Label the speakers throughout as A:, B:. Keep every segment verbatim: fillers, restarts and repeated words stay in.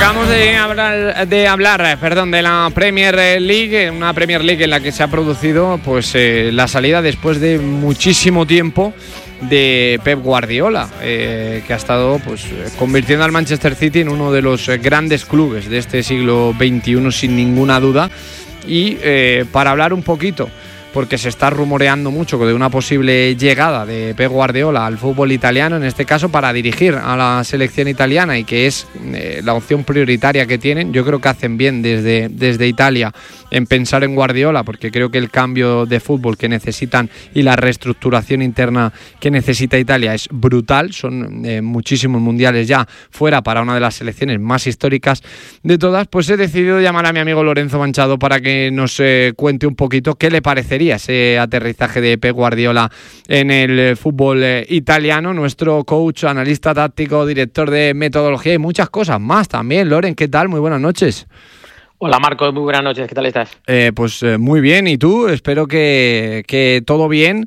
A: Acabamos de hablar, de hablar, perdón, de la Premier League, una Premier League en la que se ha producido, pues, eh, la salida después de muchísimo tiempo de Pep Guardiola, eh, que ha estado, pues, convirtiendo al Manchester City en uno de los grandes clubes de este siglo veintiuno, sin ninguna duda. Y eh, para hablar un poquito, porque se está rumoreando mucho de una posible llegada de Pep Guardiola al fútbol italiano, en este caso para dirigir a la selección italiana, y que es eh, la opción prioritaria que tienen. Yo creo que hacen bien desde, desde Italia en pensar en Guardiola, porque creo que el cambio de fútbol que necesitan y la reestructuración interna que necesita Italia es brutal. Son eh, muchísimos mundiales ya fuera para una de las selecciones más históricas de todas. Pues he decidido llamar a mi amigo Lorenzo Manchado para que nos eh, cuente un poquito qué le parecería ese aterrizaje de Pep Guardiola en el fútbol eh, italiano. Nuestro coach, analista táctico, director de metodología y muchas cosas más también. Loren, ¿qué tal? Muy buenas noches.
B: Hola Marcos, muy buenas noches, ¿qué tal estás?
A: Eh, pues eh, muy bien, ¿y tú? Espero que, que todo bien.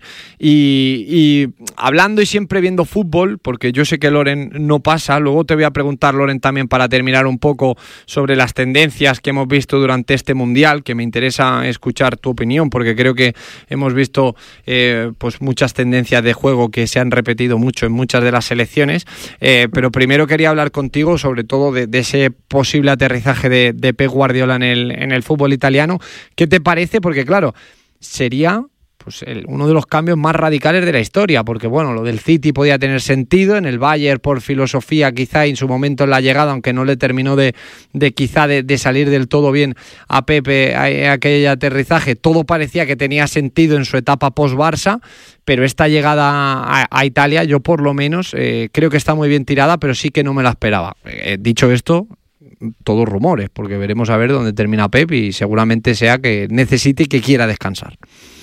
A: Y, y hablando y siempre viendo fútbol, porque yo sé que Loren no pasa, luego te voy a preguntar, Loren, también para terminar un poco sobre las tendencias que hemos visto durante este Mundial, que me interesa escuchar tu opinión, porque creo que hemos visto eh, pues muchas tendencias de juego que se han repetido mucho en muchas de las selecciones, eh, pero primero quería hablar contigo sobre todo de, de ese posible aterrizaje de, de Pep Guardiola en el, en el fútbol italiano. ¿Qué te parece? Porque claro, sería pues el, uno de los cambios más radicales de la historia, porque bueno, lo del City podía tener sentido, en el Bayern por filosofía quizá, y en su momento en la llegada, aunque no le terminó de, de quizá de, de salir del todo bien a Pepe a, a aquel aterrizaje, todo parecía que tenía sentido en su etapa post-Barça, pero esta llegada a, a Italia, yo por lo menos eh, creo que está muy bien tirada, pero sí que no me la esperaba. Eh, dicho esto, todos rumores, porque veremos a ver dónde termina Pep, y seguramente sea que necesite y que quiera descansar.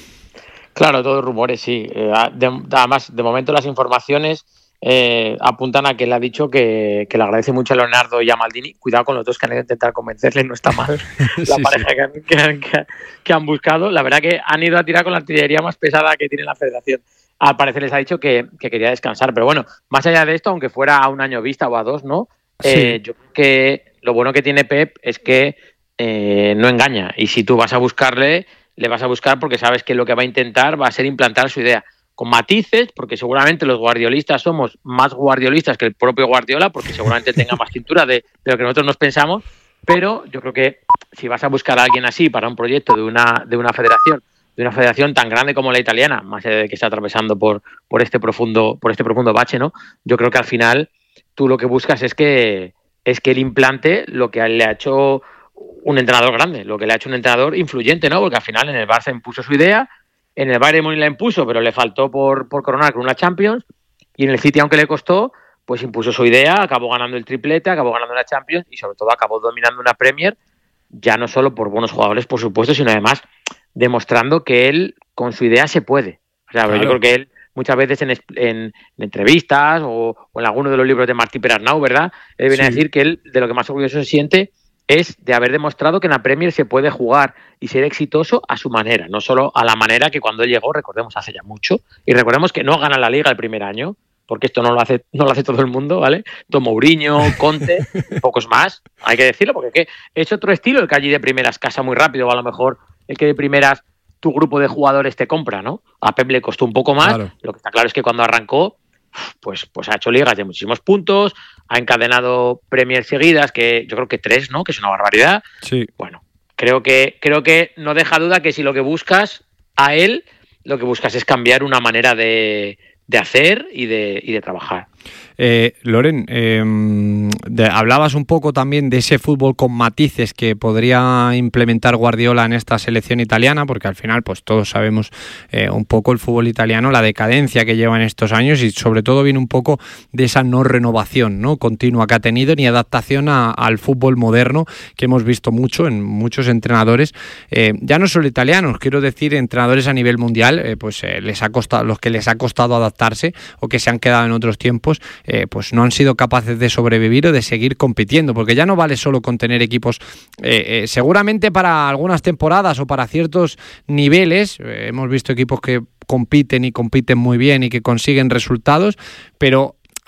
B: Claro, todos rumores, sí. Eh, de, además, de momento las informaciones eh, apuntan a que él ha dicho que, que le agradece mucho a Leonardo y a Maldini. Cuidado con los dos que han ido a intentar convencerle, no está mal la sí, pareja sí. Que, han, que, han, que, que han buscado. La verdad que han ido a tirar con la artillería más pesada que tiene la federación. Al parecer les ha dicho que, que quería descansar, pero bueno, más allá de esto, aunque fuera a un año vista o a dos, ¿no? Eh, sí. Yo creo que lo bueno que tiene Pep es que eh, no engaña, y si tú vas a buscarle, le vas a buscar porque sabes que lo que va a intentar va a ser implantar su idea, con matices, porque seguramente los guardiolistas somos más guardiolistas que el propio Guardiola, porque seguramente tenga más cintura de, de lo que nosotros nos pensamos, pero yo creo que si vas a buscar a alguien así para un proyecto de una, de una federación, de una federación tan grande como la italiana, más allá de que está atravesando por, por este profundo, por este profundo bache, ¿no? Yo creo que al final tú lo que buscas es que es que él implante lo que le ha hecho un entrenador grande, lo que le ha hecho un entrenador influyente, ¿no? Porque al final en el Barça impuso su idea, en el Bayern Múnich la impuso, pero le faltó por, por coronar con una Champions, y en el City, aunque le costó, pues impuso su idea, acabó ganando el triplete, acabó ganando la Champions y sobre todo acabó dominando una Premier, ya no solo por buenos jugadores, por supuesto, sino además demostrando que él con su idea se puede. O sea, claro. Yo creo que él muchas veces en, en, en entrevistas o, o en alguno de los libros de Martí Perarnau, ¿verdad? Él viene sí. a decir que él de lo que más orgulloso se siente es de haber demostrado que en la Premier se puede jugar y ser exitoso a su manera, no solo a la manera que cuando él llegó, recordemos, hace ya mucho, y recordemos que no gana la Liga el primer año, porque esto no lo hace no lo hace todo el mundo, ¿vale? Don Mourinho, Conte, pocos más, hay que decirlo, porque ¿qué? Es otro estilo el que allí de primeras casa muy rápido, o a lo mejor el que de primeras tu grupo de jugadores te compra, ¿no? A Pep le costó un poco más, claro. Lo que está claro es que cuando arrancó, pues, pues ha hecho ligas de muchísimos puntos, ha encadenado Premier seguidas, que yo creo que tres, ¿no? Que es una barbaridad.
A: Sí.
B: Bueno, creo que, creo que no deja duda que si lo que buscas a él, lo que buscas es cambiar una manera de, de hacer y de, y de trabajar.
A: Eh, Loren, eh, de, hablabas un poco también de ese fútbol con matices que podría implementar Guardiola en esta selección italiana, porque al final pues todos sabemos eh, un poco el fútbol italiano, la decadencia que lleva en estos años, y sobre todo viene un poco de esa no renovación, ¿no? continua que ha tenido, ni adaptación a, al fútbol moderno que hemos visto mucho en muchos entrenadores, eh, ya no solo italianos, quiero decir entrenadores a nivel mundial, eh, pues eh, les ha costado, los que les ha costado adaptarse o que se han quedado en otros tiempos, Eh, pues no han sido capaces de sobrevivir o de seguir compitiendo, porque ya no vale solo con tener equipos, eh, eh, seguramente para algunas temporadas o para ciertos niveles, eh, hemos visto equipos que compiten y compiten muy bien y que consiguen resultados, pero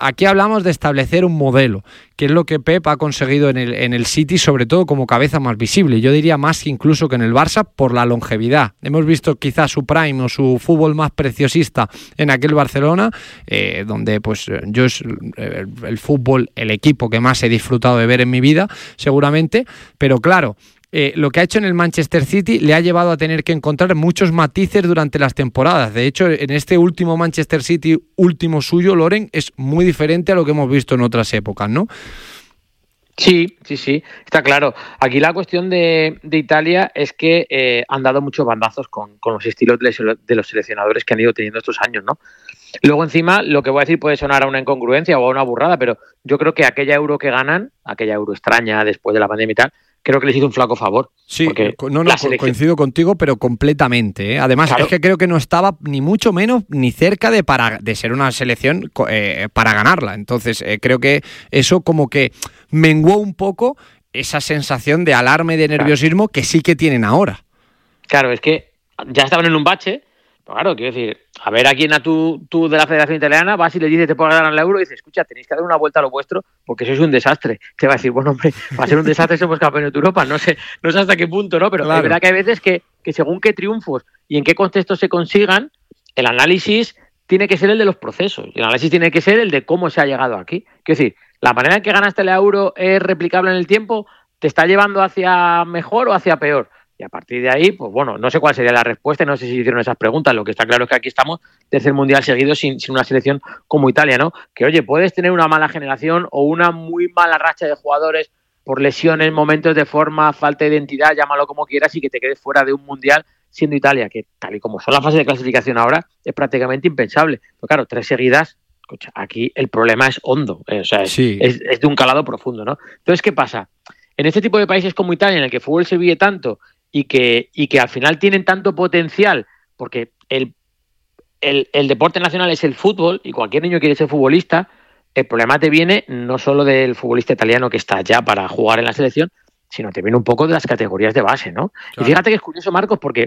A: aquí hablamos de establecer un modelo, que es lo que Pep ha conseguido en el, en el City, sobre todo como cabeza más visible. Yo diría más incluso que en el Barça por la longevidad. Hemos visto quizás su prime o su fútbol más preciosista en aquel Barcelona, eh, donde pues yo es el, el fútbol, el equipo que más he disfrutado de ver en mi vida, seguramente, pero claro, Eh, lo que ha hecho en el Manchester City le ha llevado a tener que encontrar muchos matices durante las temporadas. De hecho, en este último Manchester City, último suyo, Loren, es muy diferente a lo que hemos visto en otras épocas, ¿no?
B: Sí, sí, sí, está claro. Aquí la cuestión de, de Italia es que eh, han dado muchos bandazos con, con los estilos de, de los seleccionadores que han ido teniendo estos años, ¿no? Luego encima, lo que voy a decir puede sonar a una incongruencia o a una burrada, pero yo creo que aquella euro que ganan, aquella euro extraña después de la pandemia y tal, creo que les hizo un flaco favor.
A: Sí, no, no, selección... coincido contigo, pero completamente, ¿eh? Además, claro, es que creo que no estaba ni mucho menos ni cerca de, para, de ser una selección eh, para ganarla. Entonces, eh, creo que eso como que menguó un poco esa sensación de alarma y de nerviosismo, claro, que sí que tienen ahora.
B: Claro, es que ya estaban en un bache. Pero claro, quiero decir, a ver a quién a tú, tú de la Federación Italiana vas y le dices te puedo ganar el euro y dices, escucha, tenéis que dar una vuelta a lo vuestro porque sois un desastre. Te va a decir, bueno, hombre, para ser un desastre somos campeones de Europa, no sé, no sé hasta qué punto, ¿no? Pero claro, es verdad que hay veces que, que según qué triunfos y en qué contextos se consigan, el análisis tiene que ser el de los procesos y el análisis tiene que ser el de cómo se ha llegado aquí. Quiero decir, la manera en que ganaste el euro es replicable en el tiempo, ¿te está llevando hacia mejor o hacia peor? Y a partir de ahí, pues bueno, no sé cuál sería la respuesta, no sé si hicieron esas preguntas. Lo que está claro es que aquí estamos tercer mundial seguido sin, sin una selección como Italia, ¿no? Que oye, puedes tener una mala generación o una muy mala racha de jugadores por lesiones, momentos de forma, falta de identidad, llámalo como quieras, y que te quedes fuera de un mundial siendo Italia, que tal y como son las fases de clasificación ahora, es prácticamente impensable. Pero claro, tres seguidas, escucha, aquí el problema es hondo, eh, o sea, es, sí. es, es de un calado profundo, ¿no? Entonces, ¿qué pasa? En este tipo de países como Italia, en el que el fútbol se vive tanto, y que, y que al final tienen tanto potencial, porque el, el, el deporte nacional es el fútbol y cualquier niño quiere ser futbolista, el problema te viene no solo del futbolista italiano que está ya para jugar en la selección, sino te viene un poco de las categorías de base, ¿no? Claro. Y fíjate que es curioso, Marcos, porque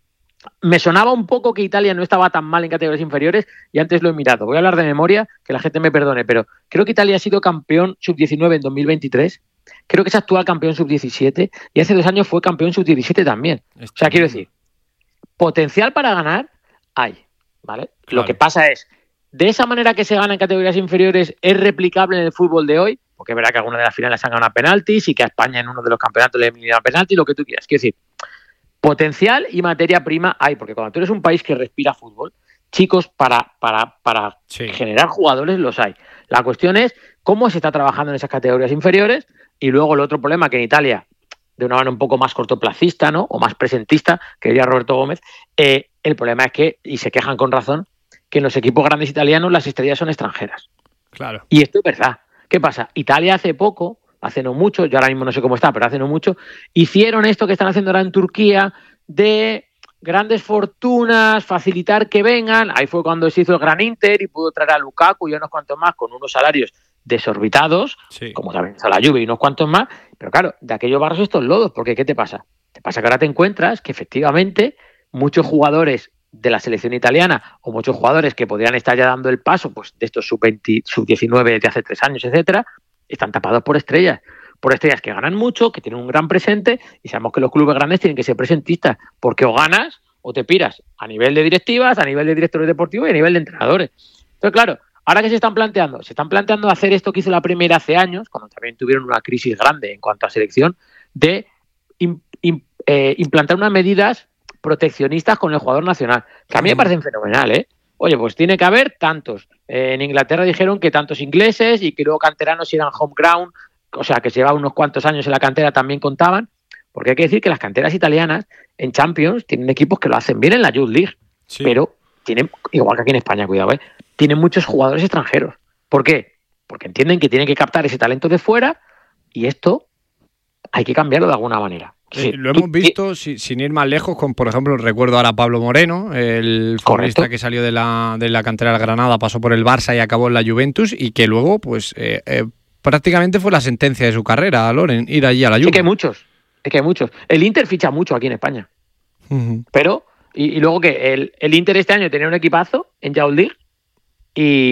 B: me sonaba un poco que Italia no estaba tan mal en categorías inferiores y antes lo he mirado. Voy a hablar de memoria, que la gente me perdone, pero creo que Italia ha sido campeón sub diecinueve en dos mil veintitrés. Creo que es actual campeón sub diecisiete y hace dos años fue campeón sub diecisiete también. Está o sea, quiero decir, potencial para ganar hay, ¿vale? Claro. Lo que pasa es, de esa manera que se gana en categorías inferiores, ¿es replicable en el fútbol de hoy? Porque es verdad que algunas de las finales han ganado a penaltis y que a España en uno de los campeonatos le eliminan a penaltis, lo que tú quieras. Quiero decir, potencial y materia prima hay, porque cuando tú eres un país que respira fútbol, chicos, para, para, para sí. generar jugadores los hay. La cuestión es cómo se está trabajando en esas categorías inferiores. Y luego el otro problema que en Italia, de una manera un poco más cortoplacista, ¿no? O más presentista, que diría Roberto Gómez, eh, el problema es que, y se quejan con razón, que en los equipos grandes italianos las estrellas son extranjeras.
A: Claro.
B: Y esto es verdad. ¿Qué pasa? Italia hace poco, hace no mucho, yo ahora mismo no sé cómo está, pero hace no mucho, hicieron esto que están haciendo ahora en Turquía de grandes fortunas, facilitar que vengan. Ahí fue cuando se hizo el Gran Inter y pudo traer a Lukaku y unos cuantos más con unos salarios desorbitados, sí. como también a la Juve y unos cuantos más, pero claro, de aquellos barros estos lodos, porque ¿qué te pasa? Te pasa que ahora te encuentras que efectivamente muchos jugadores de la selección italiana o muchos jugadores que podrían estar ya dando el paso pues de estos sub veinte, sub diecinueve de hace tres años, etcétera, están tapados por estrellas, por estrellas que ganan mucho, que tienen un gran presente y sabemos que los clubes grandes tienen que ser presentistas, porque o ganas o te piras a nivel de directivas, a nivel de directores deportivos y a nivel de entrenadores. Entonces, claro, ahora que se están planteando, se están planteando hacer esto que hizo la Primera hace años, cuando también tuvieron una crisis grande en cuanto a selección, de im, im, eh, implantar unas medidas proteccionistas con el jugador nacional, que a mí me parecen fenomenal, ¿eh? Oye, pues tiene que haber tantos. Eh, en Inglaterra dijeron que tantos ingleses y que luego canteranos eran home ground, o sea, que se llevaban unos cuantos años en la cantera también contaban, porque hay que decir que las canteras italianas en Champions tienen equipos que lo hacen bien en la Youth League, sí. pero tienen, igual que aquí en España, cuidado, ¿eh? Tienen muchos jugadores extranjeros. ¿Por qué? Porque entienden que tienen que captar ese talento de fuera y esto hay que cambiarlo de alguna manera.
A: Sí, lo hemos visto sí, sin ir más lejos con, por ejemplo, recuerdo ahora a Pablo Moreno, el futbolista que salió de la, de la cantera del Granada, pasó por el Barça y acabó en la Juventus y que luego, pues, eh, eh, prácticamente fue la sentencia de su carrera, Loren, ir allí a la Juve.
B: Es que hay muchos, es que hay muchos. El Inter ficha mucho aquí en España. Uh-huh. Pero, y, y luego que el, el Inter este año tenía un equipazo en Youth League y,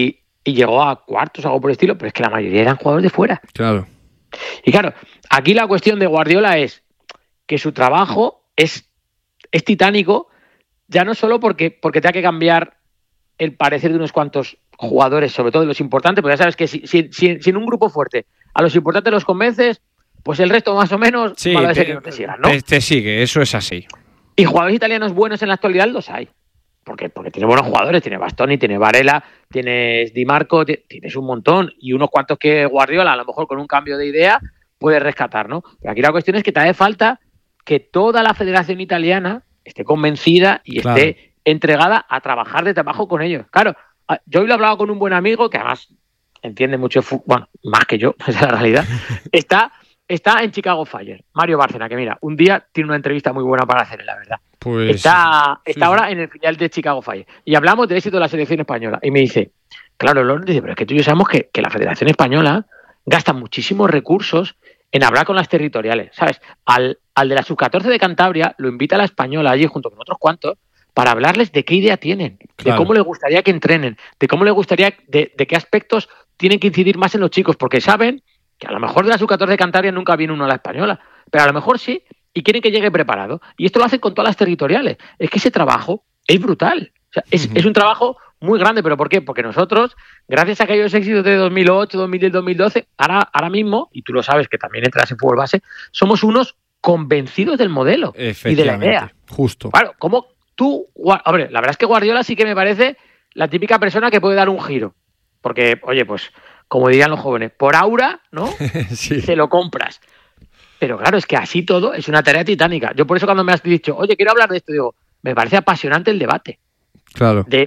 B: y llegó a cuartos o algo por el estilo, pero es que la mayoría eran jugadores de fuera.
A: Claro.
B: Y claro, aquí la cuestión de Guardiola es que su trabajo es, es titánico, ya no solo porque, porque tenga que cambiar el parecer de unos cuantos jugadores, sobre todo de los importantes, porque ya sabes que si, si, si, si en un grupo fuerte a los importantes los convences, pues el resto más o menos
A: sí,
B: malo
A: te,
B: es que no te sigan, ¿no?
A: Te, te sigue, eso es así.
B: Y jugadores italianos buenos en la actualidad los hay. Porque, porque tiene buenos jugadores, tiene Bastoni, tiene Varela, tienes Di Marco, tienes un montón, y unos cuantos que Guardiola, a lo mejor con un cambio de idea, puede rescatar, ¿no? Pero aquí la cuestión es que te hace falta que toda la Federación Italiana esté convencida y claro. esté entregada a trabajar de trabajo con ellos. Claro, yo hoy lo he hablado con un buen amigo, que además entiende mucho de fútbol, bueno, más que yo, esa es la realidad, está... Está en Chicago Fire, Mario Bárcena, que mira, un día tiene una entrevista muy buena para hacer, la verdad. Pues, está sí, está sí. ahora en el filial de Chicago Fire. Y hablamos del éxito de la selección española. Y me dice, claro, Loren dice, pero es que tú y yo sabemos que, que la Federación Española gasta muchísimos recursos en hablar con las territoriales, ¿sabes? Al, al de la sub catorce de Cantabria lo invita a la Española allí junto con otros cuantos para hablarles de qué idea tienen, claro. de cómo les gustaría que entrenen, de cómo les gustaría, de, de qué aspectos tienen que incidir más en los chicos, porque saben que a lo mejor de la sub catorce de Cantabria nunca viene uno a la Española, pero a lo mejor sí, y quieren que llegue preparado. Y esto lo hacen con todas las territoriales. Es que ese trabajo es brutal. O sea, es, uh-huh. es un trabajo muy grande, ¿pero por qué? Porque nosotros, gracias a aquellos éxitos de dos mil ocho, dos mil diez, dos mil doce, ahora, ahora mismo, y tú lo sabes que también entras en fútbol base, somos unos convencidos del modelo y de la idea.
A: Justo.
B: Claro, como tú... Hombre, la verdad es que Guardiola sí que me parece la típica persona que puede dar un giro. Porque, oye, pues... como dirían los jóvenes, por aura, ¿no? sí. Se lo compras. Pero claro, es que así todo es una tarea titánica. Yo por eso cuando me has dicho, oye, quiero hablar de esto, digo, me parece apasionante el debate.
A: Claro.
B: De,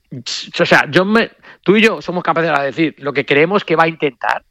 B: o sea, yo me, tú y yo somos capaces de decir lo que creemos que va a intentar.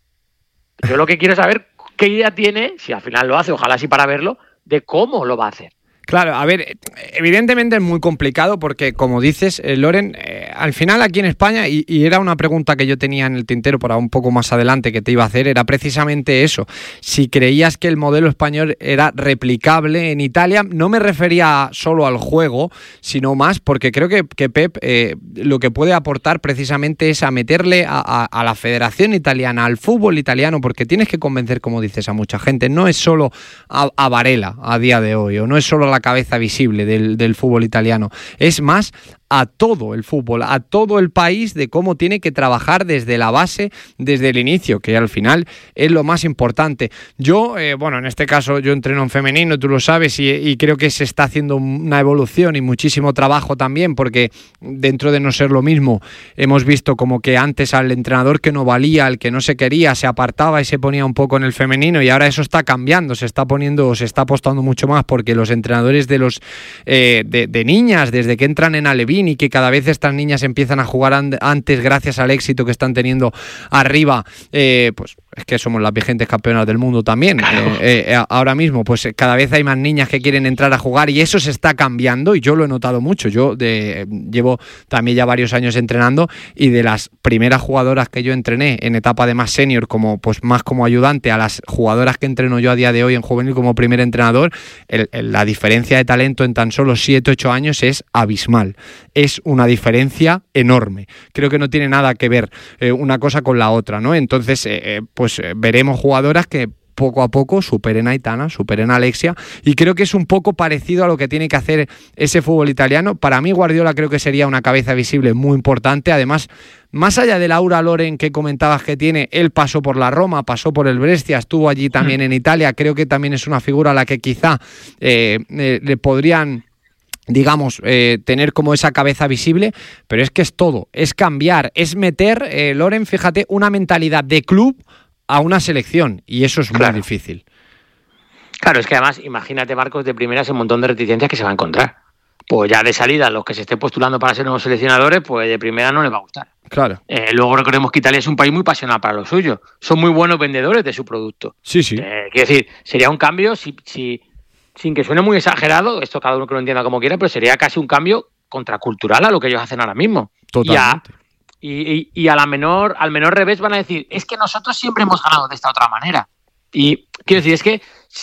B: Yo lo que quiero es saber qué idea tiene, si al final lo hace, ojalá sí para verlo, de cómo lo va a hacer.
A: Claro, a ver, evidentemente es muy complicado porque, como dices, eh, Loren, eh, al final aquí en España, y, y era una pregunta que yo tenía en el tintero para un poco más adelante que te iba a hacer, era precisamente eso. Si creías que el modelo español era replicable en Italia, no me refería solo al juego, sino más porque creo que, que Pep eh, lo que puede aportar precisamente es a meterle a, a, a la Federación Italiana, al fútbol italiano, porque tienes que convencer, como dices, a mucha gente. No es solo a, a Varela a día de hoy, o no es solo a la cabeza visible del, del fútbol italiano, es más a todo el fútbol, a todo el país, de cómo tiene que trabajar desde la base, desde el inicio, que al final es lo más importante. Yo, eh, bueno, en este caso yo entreno en femenino, tú lo sabes, y, y creo que se está haciendo una evolución y muchísimo trabajo también, porque dentro de no ser lo mismo, hemos visto como que antes al entrenador que no valía, al que no se quería, se apartaba y se ponía un poco en el femenino, y ahora eso está cambiando, se está poniendo, se está apostando mucho más, porque los entrenadores de los eh, de, de niñas, desde que entran en Alevín, y que cada vez estas niñas empiezan a jugar antes gracias al éxito que están teniendo arriba, eh, pues es que somos las vigentes campeonas del mundo también, eh, eh, ahora mismo pues cada vez hay más niñas que quieren entrar a jugar, y eso se está cambiando, y yo lo he notado mucho. Yo de, llevo también ya varios años entrenando, y de las primeras jugadoras que yo entrené en etapa de más senior, como pues más como ayudante, a las jugadoras que entreno yo a día de hoy en juvenil como primer entrenador, el, el, la diferencia de talento en tan solo siete ocho años es abismal. Es una diferencia enorme. Creo que no tiene nada que ver eh, una cosa con la otra, ¿no? Entonces, eh, pues eh, veremos jugadoras que poco a poco superen a Aitana, superen a Alexia, y creo que es un poco parecido a lo que tiene que hacer ese fútbol italiano. Para mí Guardiola creo que sería una cabeza visible muy importante. Además, más allá de Laura Loren que comentabas que tiene, él pasó por la Roma, pasó por el Brescia, estuvo allí también en Italia. Creo que también es una figura a la que quizá eh, eh, le podrían, digamos, eh, tener como esa cabeza visible, pero es que es todo, es cambiar, es meter, eh, Loren, fíjate, una mentalidad de club a una selección, y eso es
B: claro.
A: muy difícil.
B: Claro, es que además, imagínate, Marcos, de primeras un montón de reticencias que se va a encontrar. Pues ya de salida, los que se estén postulando para ser nuevos seleccionadores, pues de primera no les va a gustar.
A: Claro.
B: Eh, luego recordemos que Italia es un país muy pasional para lo suyo. Son muy buenos vendedores de su producto.
A: Sí, sí.
B: Eh, quiero decir, sería un cambio, si, si, sin que suene muy exagerado, esto cada uno que lo entienda como quiera, pero sería casi un cambio contracultural a lo que ellos hacen ahora mismo.
A: Totalmente.
B: Y a, y, y, y a la menor, al menor revés van a decir, es que nosotros siempre hemos ganado de esta otra manera. Y quiero decir, es que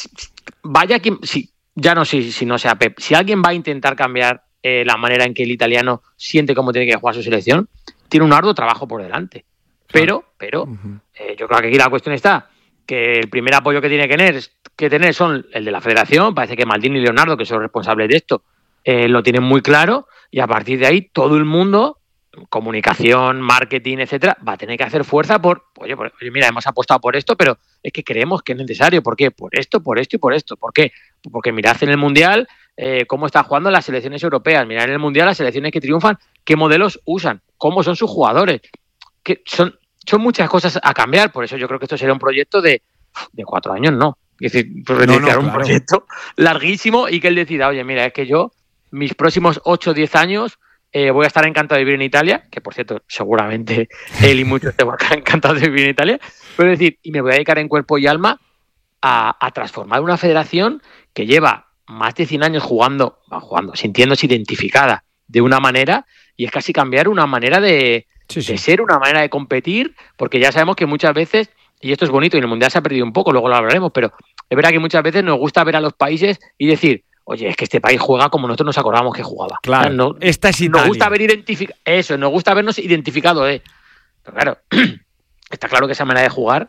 B: vaya quien, si, ya no sé si, si no sea Pep, si alguien va a intentar cambiar eh, la manera en que el italiano siente cómo tiene que jugar su selección, tiene un arduo trabajo por delante. Pero, pero, uh-huh. eh, yo creo que aquí la cuestión está que el primer apoyo que tiene que tener, que tener son el de la federación. Parece que Maldini y Leonardo, que son responsables de esto, eh, lo tienen muy claro, y a partir de ahí todo el mundo, comunicación, marketing, etcétera, va a tener que hacer fuerza por, oye, por, oye, mira, hemos apostado por esto, pero es que creemos que es necesario. ¿Por qué? Por esto, por esto y por esto. ¿Por qué? Porque mirad en el Mundial eh, cómo están jugando las selecciones europeas, mirad en el Mundial las selecciones que triunfan, qué modelos usan, cómo son sus jugadores, que son, son muchas cosas a cambiar. Por eso yo creo que esto será un proyecto de, de cuatro años, no. Es decir, pues, no, no, claro. Un proyecto larguísimo, y que él decida, oye, mira, es que yo, mis próximos ocho o diez años, Eh, voy a estar encantado de vivir en Italia, que por cierto, seguramente él y muchos te van a estar encantados de vivir en Italia, pero es decir, y me voy a dedicar en cuerpo y alma a, a transformar una federación que lleva más de cien años jugando, jugando, sintiéndose identificada de una manera, y es casi cambiar una manera de, sí, sí. de ser, una manera de competir, porque ya sabemos que muchas veces, y esto es bonito, y en el Mundial se ha perdido un poco, luego lo hablaremos, pero es verdad que muchas veces nos gusta ver a los países y decir, oye, es que este país juega como nosotros nos acordamos que jugaba.
A: Claro,
B: o sea, no,
A: esta es Italia.
B: Nos gusta ver identificado, eso, nos gusta vernos identificados, eh. Pero claro, está claro que esa manera de jugar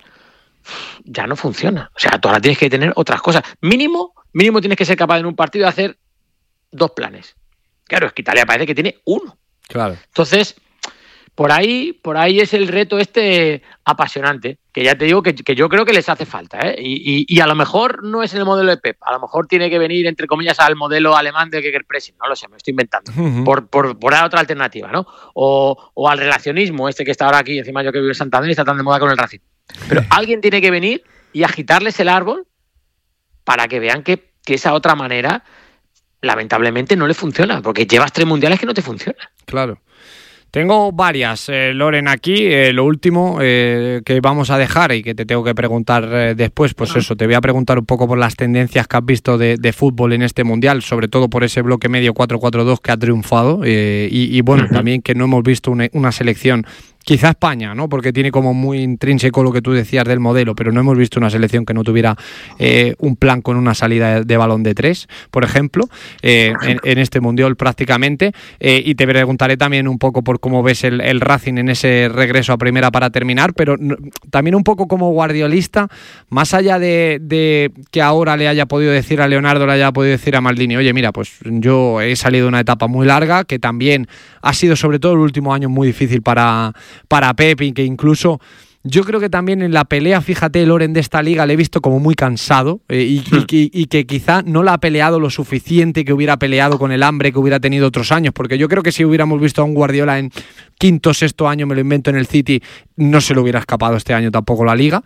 B: ya no funciona. O sea, tú ahora tienes que tener otras cosas. Mínimo, mínimo tienes que ser capaz en un partido de hacer dos planes. Claro, es que Italia parece que tiene uno.
A: Claro.
B: Entonces, por ahí, por ahí es el reto este apasionante, que ya te digo que, que yo creo que les hace falta, ¿eh? Y, y, y a lo mejor no es en el modelo de Pep, a lo mejor tiene que venir, entre comillas, al modelo alemán de Gegenpressing, no lo sé, me lo estoy inventando, uh-huh. por, por, por otra alternativa, ¿no? O, o al relacionismo, este que está ahora aquí, encima yo que vivo en Santander y está tan de moda con el Racing. Pero alguien tiene que venir y agitarles el árbol para que vean que, que esa otra manera, lamentablemente, no le funciona, porque llevas tres mundiales que no te funcionan.
A: Claro. Tengo varias, eh, Loren, aquí. Eh, lo último eh, que vamos a dejar y que te tengo que preguntar eh, después, pues ah. eso, te voy a preguntar un poco por las tendencias que has visto de, de fútbol en este Mundial, sobre todo por ese bloque medio cuatro cuatro dos que ha triunfado eh, y, y bueno, uh-huh. también que no hemos visto una, una selección, quizá España, ¿no? Porque tiene como muy intrínseco lo que tú decías del modelo, pero no hemos visto una selección que no tuviera eh, un plan con una salida de, de balón de tres, por ejemplo, eh, en, en este Mundial prácticamente. Eh, y te preguntaré también un poco por cómo ves el, el Racing en ese regreso a primera para terminar, pero no, también un poco como guardiolista, más allá de, de que ahora le haya podido decir a Leonardo, le haya podido decir a Maldini, oye, mira, pues yo he salido de una etapa muy larga, que también ha sido sobre todo el último año muy difícil para para Pep, y que incluso yo creo que también en la pelea, fíjate, Loren, de esta liga le he visto como muy cansado eh, y, y, y, y que quizá no la ha peleado lo suficiente que hubiera peleado con el hambre que hubiera tenido otros años, porque yo creo que si hubiéramos visto a un Guardiola en quinto, sexto año, me lo invento, en el City, no se lo hubiera escapado este año tampoco la liga,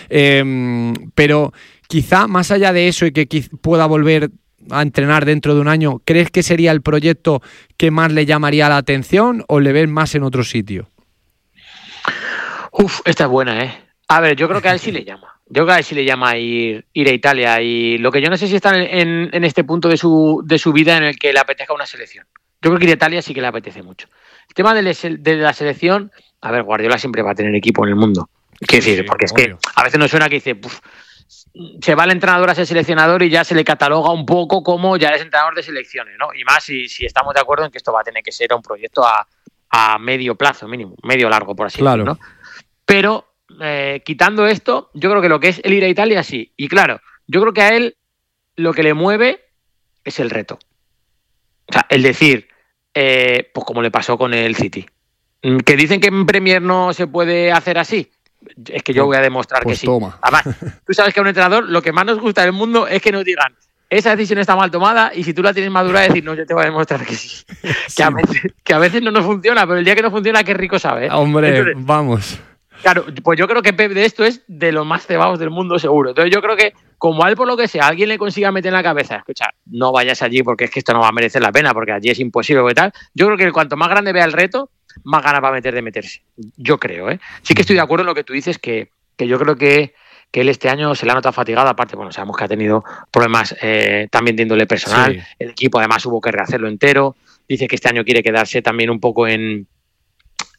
A: eh, pero quizá más allá de eso y que pueda volver a entrenar dentro de un año, ¿crees que sería el proyecto que más le llamaría la atención o le ven más en otro sitio?
B: Uf, esta es buena, ¿eh? A ver, yo creo que a él sí le llama. Yo creo que a él sí le llama ir, ir a Italia. Y lo que yo no sé si está en, en, en este punto de su, de su vida en el que le apetezca una selección. Yo creo que ir a Italia sí que le apetece mucho. El tema de, les, de la selección, a ver, Guardiola siempre va a tener equipo en el mundo. Quiero decir, sí, porque obvio. Es que a veces nos suena que dice, puf, se va el entrenador a ser seleccionador y ya se le cataloga un poco como ya eres entrenador de selecciones, ¿no? Y más si, si estamos de acuerdo en que esto va a tener que ser un proyecto a, a medio plazo mínimo, medio largo, por así
A: claro.
B: decirlo, ¿no? Pero eh, quitando esto, yo creo que lo que es el ir a Italia, sí. Y claro, yo creo que a él lo que le mueve es el reto. O sea, el decir, eh, pues como le pasó con el City. Que dicen que en Premier no se puede hacer así. Es que yo voy a demostrar
A: pues
B: que
A: toma.
B: sí. Además, tú sabes que a un entrenador lo que más nos gusta del mundo es que nos digan, esa decisión está mal tomada, y si tú la tienes madura, decir, no, yo te voy a demostrar que sí. sí. Que, a veces, que a veces no nos funciona, pero el día que no funciona, qué rico sabe. ¿eh?
A: Hombre, entonces, vamos.
B: Claro, pues yo creo que Pep de esto es de los más cebados del mundo, seguro. Entonces yo creo que, como a él, por lo que sea, alguien le consiga meter en la cabeza, escucha, no vayas allí porque es que esto no va a merecer la pena, porque allí es imposible o tal. Yo creo que cuanto más grande vea el reto, más ganas va a meter de meterse. Yo creo, ¿eh? Sí que estoy de acuerdo en lo que tú dices, que, que yo creo que, que él este año se le ha notado fatigado. Aparte, bueno, sabemos que ha tenido problemas eh, también de índole personal. Sí. El equipo además hubo que rehacerlo entero. Dice que este año quiere quedarse también un poco en...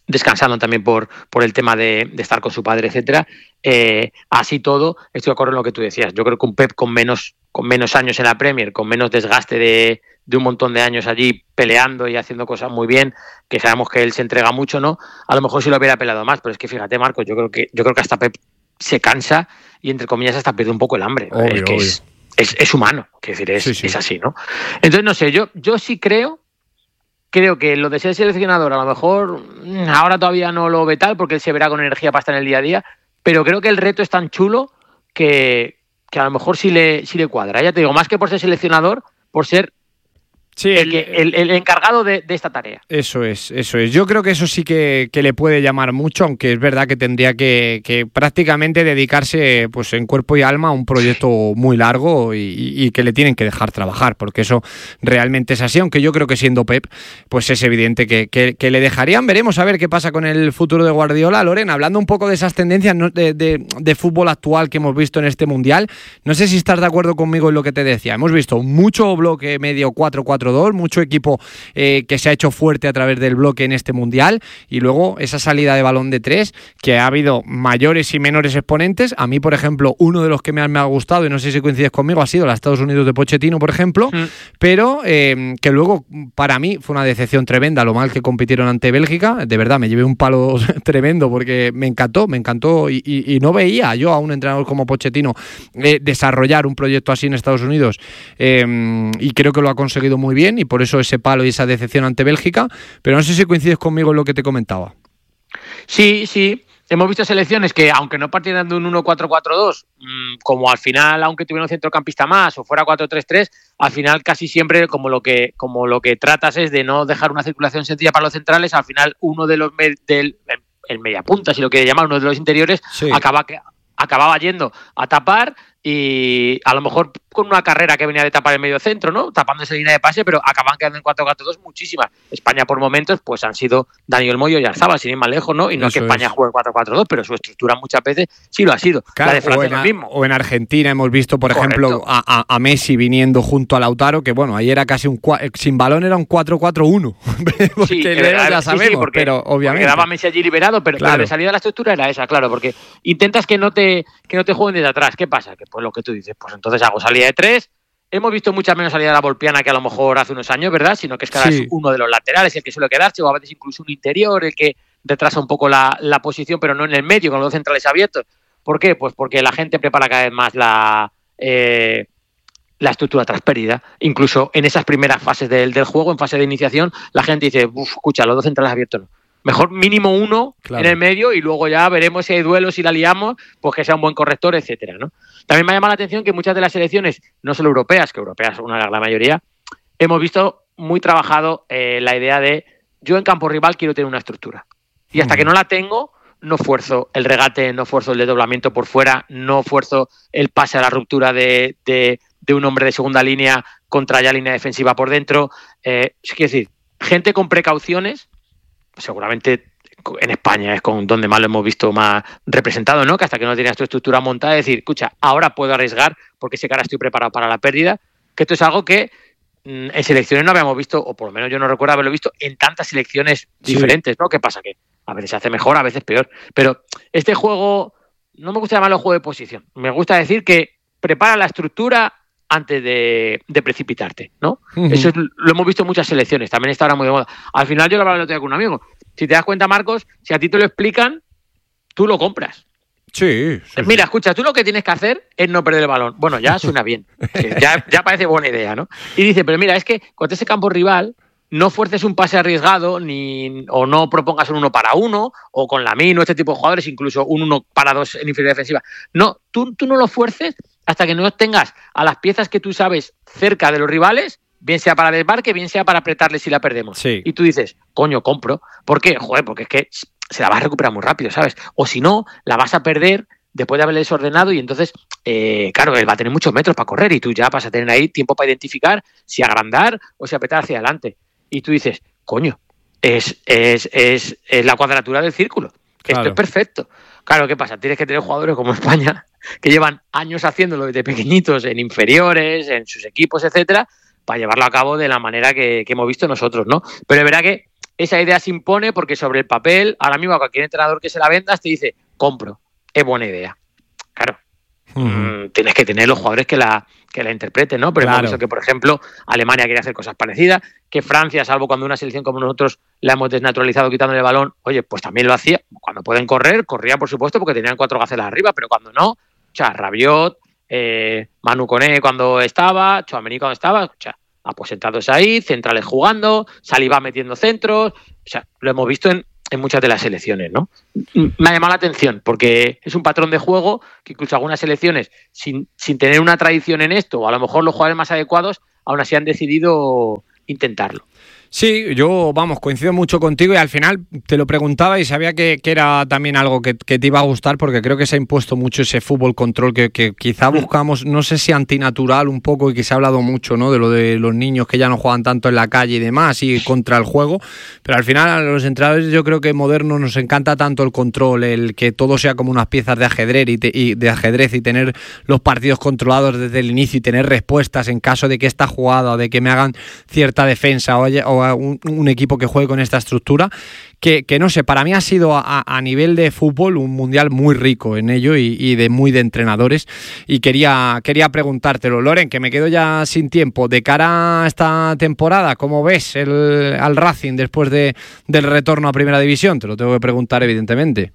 B: descansando también por, por el tema de, de estar con su padre, etcétera. Eh, así todo, estoy de acuerdo en lo que tú decías. Yo creo que un Pep con menos, con menos años en la Premier, con menos desgaste de, de un montón de años allí peleando y haciendo cosas muy bien, que sabemos que él se entrega mucho, ¿no? A lo mejor sí lo hubiera peleado más, pero es que fíjate, Marcos, yo creo que, yo creo que hasta Pep se cansa y, entre comillas, hasta pierde un poco el hambre.
A: Obvio,
B: es que
A: obvio.
B: es, es, es humano, quiero decir, es,
A: Sí, sí.
B: es así, ¿no? Entonces, no sé, yo, yo sí creo... Creo que lo de ser seleccionador a lo mejor ahora todavía no lo ve tal porque él se verá con energía para estar en el día a día, pero creo que el reto es tan chulo que, que a lo mejor sí le, sí le cuadra. Ya te digo, más que por ser seleccionador, por ser
A: Sí,
B: el, que, el, el encargado de, de esta tarea.
A: Eso es, eso es. Yo creo que eso sí que, que le puede llamar mucho, aunque es verdad que tendría que, que prácticamente dedicarse pues en cuerpo y alma a un proyecto muy largo y, y que le tienen que dejar trabajar, porque eso realmente es así, aunque yo creo que siendo Pep, pues es evidente que, que, que le dejarían. Veremos a ver qué pasa con el futuro de Guardiola. Loren, hablando un poco de esas tendencias ¿no? de, de, de fútbol actual que hemos visto en este Mundial, no sé si estás de acuerdo conmigo en lo que te decía. Hemos visto mucho bloque medio cuatro cuatro dos, mucho equipo eh, que se ha hecho fuerte a través del bloque en este Mundial, y luego esa salida de balón de tres, que ha habido mayores y menores exponentes. A mí, por ejemplo, uno de los que más me ha gustado, y no sé si coincides conmigo, ha sido la Estados Unidos de Pochettino, por ejemplo, mm. pero eh, que luego para mí fue una decepción tremenda lo mal que compitieron ante Bélgica. De verdad, me llevé un palo tremendo porque me encantó, me encantó y, y, y no veía yo a un entrenador como Pochettino eh, desarrollar un proyecto así en Estados Unidos, eh, y creo que lo ha conseguido muy bien, y por eso ese palo y esa decepción ante Bélgica. Pero no sé si coincides conmigo en lo que te comentaba.
B: Sí, sí. Hemos visto selecciones que, aunque no partieran de un uno cuatro cuatro dos, mmm, como al final, aunque tuviera un centrocampista más o fuera cuatro tres tres, al final casi siempre como lo que como lo que tratas es de no dejar una circulación sencilla para los centrales. Al final uno de los me- del el mediapunta, si lo quiere llamar, uno de los interiores, sí. acaba que acababa yendo a tapar, y a lo mejor con una carrera que venía de tapar el medio centro, ¿no? Tapando esa línea de pase, pero acaban quedando en cuatro cuatro dos muchísimas. España, por momentos, pues han sido Daniel Moyo y Arzabal, sin ir más lejos, ¿no? Y no Eso es que España es. juegue cuatro cuatro dos, pero su estructura muchas veces sí lo ha sido.
A: Claro,
B: la de Francia
A: o, en,
B: lo mismo.
A: O en Argentina hemos visto, por Correcto. ejemplo, a, a, a Messi viniendo junto a Lautaro, que bueno, ahí era casi un sin balón, era un cuatro cuatro uno. porque
B: sí,
A: era, ya sabemos, sí, sí,
B: porque,
A: pero obviamente.
B: Porque quedaba Messi allí liberado, pero, claro. pero la salida de la estructura era esa, claro, porque intentas que no te que no te jueguen desde atrás. ¿Qué pasa? Que pues lo que tú dices, pues entonces hago salida de tres. Hemos visto mucha menos salida de la volpiana que a lo mejor hace unos años, ¿verdad? Sino que es que ahora sí. es uno de los laterales el que suele quedarse, o a veces incluso un interior, el que retrasa un poco la, la posición, pero no en el medio, con los dos centrales abiertos. ¿Por qué? Pues porque la gente prepara cada vez más la, eh, la estructura tras pérdida. Incluso en esas primeras fases del, del juego, en fase de iniciación, la gente dice, uff, escucha, los dos centrales abiertos no. Mejor mínimo uno claro. en el medio, y luego ya veremos si hay duelos, si la liamos, pues que sea un buen corrector, etcétera, ¿no? También me ha llamado la atención que muchas de las selecciones, no solo europeas, que europeas una gran mayoría, hemos visto muy trabajado eh, la idea de yo en campo rival quiero tener una estructura. Y hasta mm. que no la tengo, no fuerzo el regate, no fuerzo el desdoblamiento por fuera, no fuerzo el pase a la ruptura de, de, de un hombre de segunda línea contra ya línea defensiva por dentro. Eh, es decir, gente con precauciones, seguramente en España es con donde más lo hemos visto más representado, ¿no? Que hasta que no tenías tu estructura montada, decir, escucha, ahora puedo arriesgar porque sé que ahora estoy preparado para la pérdida, que esto es algo que mmm, en selecciones no habíamos visto, o por lo menos yo no recuerdo haberlo visto en tantas selecciones sí. diferentes, ¿no? ¿Qué pasa? Que a veces se hace mejor, a veces peor, pero este juego, no me gusta llamarlo juego de posición, me gusta decir que prepara la estructura antes de, de precipitarte, ¿no? Uh-huh. Eso es, lo hemos visto en muchas selecciones, también está ahora muy de moda. Al final yo lo hablaba el otro día con un amigo. Si te das cuenta, Marcos, si a ti te lo explican, tú lo compras.
A: Sí, sí.
B: Mira, escucha, tú lo que tienes que hacer es no perder el balón. Bueno, ya suena bien, ya, ya parece buena idea, ¿no? Y dice, pero mira, es que con ese campo rival no fuerces un pase arriesgado, ni o no propongas un uno para uno, o con Lamine o este tipo de jugadores, incluso un uno para dos en inferioridad defensiva. No, tú, tú no lo fuerces hasta que no tengas a las piezas que tú sabes cerca de los rivales, bien sea para desmarque, bien sea para apretarles si la perdemos.
A: Sí.
B: Y tú dices, coño, compro. ¿Por qué? Joder, porque es que se la vas a recuperar muy rápido, ¿sabes? O si no, la vas a perder después de haberle desordenado, y entonces, eh, claro, él va a tener muchos metros para correr y tú ya vas a tener ahí tiempo para identificar si agrandar o si apretar hacia adelante. Y tú dices, coño, es, es, es, es la cuadratura del círculo. Claro. Esto es perfecto. Claro, ¿qué pasa? Tienes que tener jugadores como España, que llevan años haciéndolo desde pequeñitos, en inferiores, en sus equipos, etcétera, para llevarlo a cabo de la manera que, que hemos visto nosotros, ¿no? Pero es verdad que esa idea se impone porque sobre el papel, ahora mismo a cualquier entrenador que se la vendas te dice, compro, es buena idea. Claro, uh-huh. tienes que tener los jugadores que la, que la interpreten, ¿no? Pero claro. hemos visto que, por ejemplo, Alemania quiere hacer cosas parecidas, que Francia, salvo cuando una selección como nosotros la hemos desnaturalizado quitándole el balón, oye, pues también lo hacía. Cuando pueden correr, corría, por supuesto, porque tenían cuatro gacelas arriba, pero cuando no, o sea, Rabiot, eh, Manu Koné cuando estaba, Tchouaméni cuando estaba, o sea, aposentados ahí, centrales jugando, Saliba metiendo centros, o sea, lo hemos visto en, en muchas de las selecciones, ¿no? Me ha llamado la atención porque es un patrón de juego que incluso algunas selecciones, sin, sin tener una tradición en esto, o a lo mejor los jugadores más adecuados, aún así han decidido intentarlo.
A: Sí, yo, vamos, coincido mucho contigo y al final te lo preguntaba y sabía que, que era también algo que, que te iba a gustar porque creo que se ha impuesto mucho ese fútbol control que, que quizá buscamos, no sé si antinatural un poco y que se ha hablado mucho, ¿no? De lo de los niños que ya no juegan tanto en la calle y demás y contra el juego, pero al final a los entrenadores yo creo que modernos nos encanta tanto el control, el que todo sea como unas piezas de ajedrez y, te, y de ajedrez y tener los partidos controlados desde el inicio y tener respuestas en caso de que esta jugada o de que me hagan cierta defensa o, haya, o Un, un equipo que juegue con esta estructura que, que no sé, para mí ha sido a, a nivel de fútbol un mundial muy rico en ello y, y de muy de entrenadores y quería, quería preguntártelo, Loren, que me quedo ya sin tiempo, de cara a esta temporada, ¿cómo ves el, al Racing después de, del retorno a Primera División? Te lo tengo que preguntar evidentemente.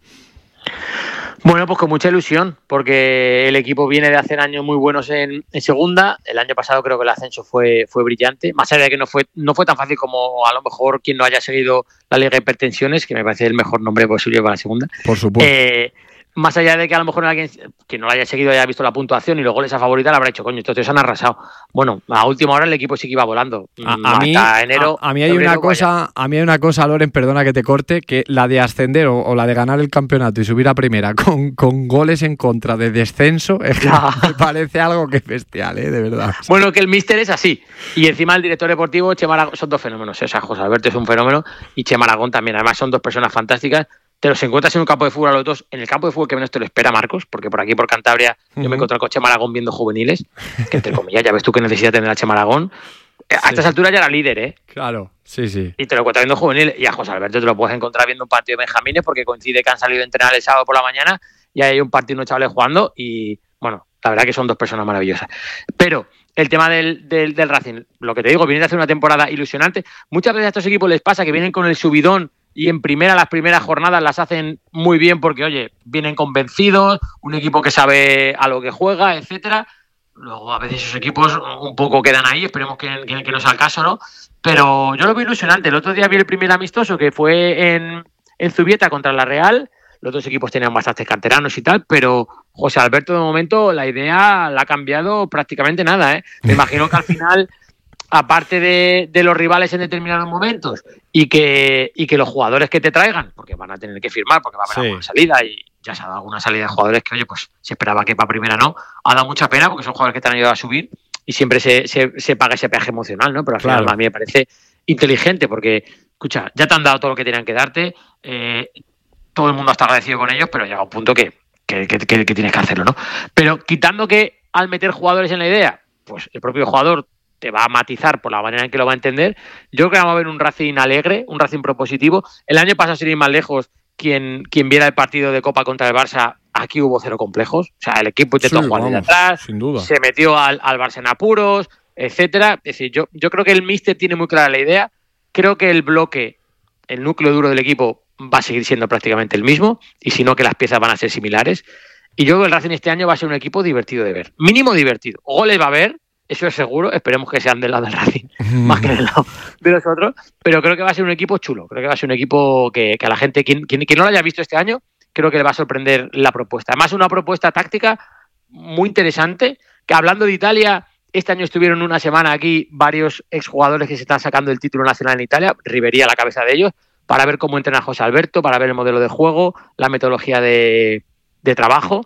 B: Bueno, pues con mucha ilusión, porque el equipo viene de hacer años muy buenos en, en segunda. El año pasado creo que el ascenso fue, fue brillante, más allá de que no fue, no fue tan fácil como a lo mejor quien no haya seguido la Liga de Pretensiones, que me parece el mejor nombre posible para la segunda.
A: Por supuesto.
B: Eh, más allá de que a lo mejor alguien que no lo haya seguido haya visto la puntuación y los goles a favorita, le habrá dicho, coño, estos tíos han arrasado. Bueno, a última hora el equipo sí que iba volando.
A: A, a, mí, enero, a, a mí hay una cosa, a mí hay una cosa, Loren, perdona que te corte, que la de ascender o, o la de ganar el campeonato y subir a primera con, con goles en contra de descenso, es que me parece algo que es bestial, ¿eh? De verdad.
B: Bueno, que el míster es así. Y encima el director deportivo, Chema Aragón, son dos fenómenos. O sea, José Alberto es un fenómeno y Chema Aragón también. Además son dos personas fantásticas. Te los encuentras en un campo de fútbol a los dos, en el campo de fútbol que menos te lo espera, Marcos, porque por aquí, por Cantabria, uh-huh. yo me encontré con Chema Aragón viendo juveniles, que entre comillas, ya ves tú que necesitas tener a Chema Aragón. A sí. estas alturas ya era líder, ¿eh?
A: Claro, sí, sí.
B: Y te lo encuentras viendo juveniles, y a José Alberto te lo puedes encontrar viendo un partido de Benjamines, porque coincide que han salido a entrenar el sábado por la mañana, y hay un partido de unos chavales jugando, y bueno, la verdad que son dos personas maravillosas. Pero el tema del, del, del Racing, lo que te digo, viene de hacer una temporada ilusionante. Muchas veces a estos equipos les pasa que vienen con el subidón y en primera, las primeras jornadas las hacen muy bien porque, oye, vienen convencidos, un equipo que sabe a lo que juega, etcétera. Luego, a veces esos equipos un poco quedan ahí, esperemos que, que, que no sea el caso, ¿no? Pero yo lo veo ilusionante. El otro día vi el primer amistoso que fue en, en Zubieta contra la Real. Los dos equipos tenían bastantes canteranos y tal, pero José Alberto, de momento, la idea la ha cambiado prácticamente nada, ¿eh? Me imagino que al final, aparte de, de los rivales en determinados momentos y que, y que los jugadores que te traigan, porque van a tener que firmar, porque va a haber sí. alguna salida y ya se ha dado alguna salida de jugadores que, oye, pues se esperaba que para primera no, ha dado mucha pena porque son jugadores que te han ayudado a subir y siempre se, se, se paga ese peaje emocional, ¿no? Pero al final claro. a mí me parece inteligente porque, escucha, ya te han dado todo lo que tenían que darte, eh, todo el mundo está agradecido con ellos, pero llega un punto que, que, que, que, que tienes que hacerlo, ¿no? Pero quitando que al meter jugadores en la idea, pues el propio jugador te va a matizar por la manera en que lo va a entender. Yo creo que vamos a ver un Racing alegre, un Racing propositivo. El año pasado, sin ir más lejos, quien, quien viera el partido de Copa contra el Barça, aquí hubo cero complejos. O sea, el equipo intentó sí, jugar desde atrás,
A: sin duda.
B: Se metió al, al Barça en apuros, etcétera. Es decir, yo, yo creo que el míster tiene muy clara la idea. Creo que el bloque, el núcleo duro del equipo va a seguir siendo prácticamente el mismo, y si no, que las piezas van a ser similares. Y yo creo que el Racing este año va a ser un equipo divertido de ver. Mínimo divertido. Goles va a haber, eso es seguro, esperemos que sean del lado del Racing, más que del lado de los otros, pero creo que va a ser un equipo chulo, creo que va a ser un equipo que, que a la gente, quien, quien, quien no lo haya visto este año, creo que le va a sorprender la propuesta. Además, una propuesta táctica muy interesante, que hablando de Italia, este año estuvieron una semana aquí varios exjugadores que se están sacando el título nacional en Italia, Ribery a la cabeza de ellos, para ver cómo entrena José Alberto, para ver el modelo de juego, la metodología de, de trabajo.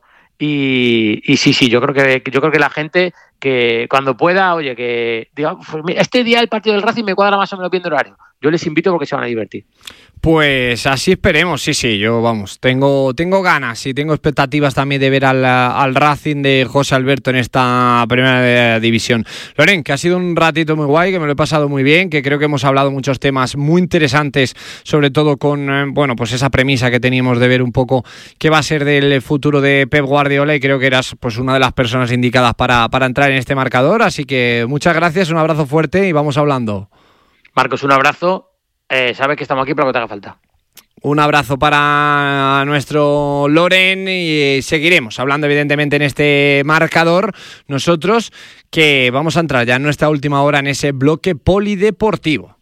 B: Y, y sí, sí, yo creo que yo creo que la gente que cuando pueda, oye, que diga, este día el partido del Racing me cuadra más o menos bien de horario. Yo les invito porque se van a divertir.
A: Pues así esperemos, sí, sí, yo vamos, tengo, tengo ganas y tengo expectativas también de ver al, al Racing de José Alberto en esta primera división. Loren, que ha sido un ratito muy guay, que me lo he pasado muy bien, que creo que hemos hablado muchos temas muy interesantes, sobre todo con, eh, bueno, pues esa premisa que teníamos de ver un poco qué va a ser del futuro de Pep Guardiola, y creo que eras pues una de las personas indicadas para, para entrar en este marcador, así que muchas gracias, un abrazo fuerte y vamos hablando.
B: Marcos, un abrazo. Eh, sabes que estamos aquí para lo que te haga falta.
A: Un abrazo para nuestro Loren y seguiremos hablando evidentemente en este marcador. Nosotros que vamos a entrar ya en nuestra última hora en ese bloque polideportivo.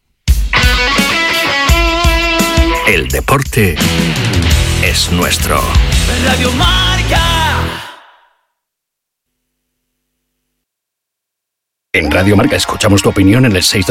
C: El deporte es nuestro.
D: Radio Marca.
C: En Radio Marca escuchamos tu opinión en el seis